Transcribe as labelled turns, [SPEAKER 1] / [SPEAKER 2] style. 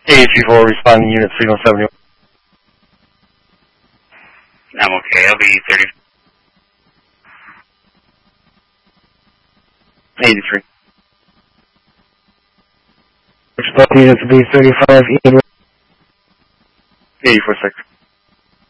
[SPEAKER 1] 834 responding unit signal 71.
[SPEAKER 2] I'm okay, I'll be 30.
[SPEAKER 1] 83.
[SPEAKER 3] Responding unit to be 35.
[SPEAKER 1] 846.